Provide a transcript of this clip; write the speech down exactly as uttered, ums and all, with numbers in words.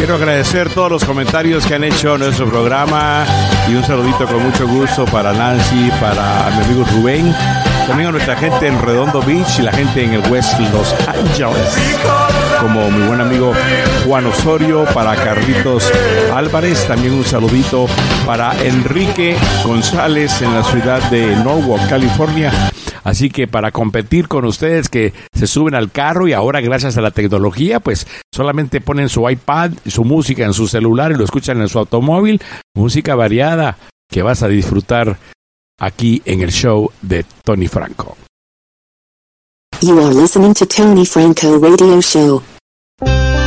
Quiero agradecer todos los comentarios que han hecho en nuestro programa y un saludito con mucho gusto para Nancy, para mi amigo Rubén, también a nuestra gente en Redondo Beach y la gente en el West Los Angeles, como mi buen amigo Juan Osorio, para Carlitos Álvarez, también un saludito para Enrique González en la ciudad de Norwalk, California. Así que para competir con ustedes que se suben al carro y ahora gracias a la tecnología pues solamente ponen su iPad, su música en su celular y lo escuchan en su automóvil, música variada que vas a disfrutar aquí en el show de Tony Franco. You are listening to Tony Franco Radio Show.